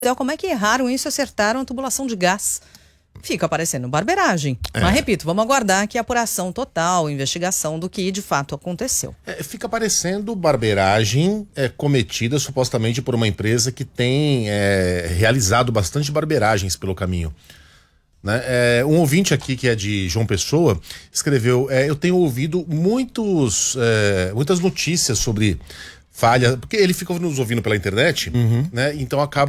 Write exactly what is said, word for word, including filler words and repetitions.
Como é que erraram isso e acertaram a tubulação de gás? Fica parecendo barbeiragem. É. Mas repito, vamos aguardar aqui a apuração total, investigação do que de fato aconteceu. É, fica parecendo barbeiragem é, cometida supostamente por uma empresa que tem é, realizado bastante barbeiragens pelo caminho. Né? É, um ouvinte aqui que é de João Pessoa escreveu: é, eu tenho ouvido muitos, é, muitas notícias sobre falha, porque ele fica nos ouvindo pela internet, uhum. né? Então acaba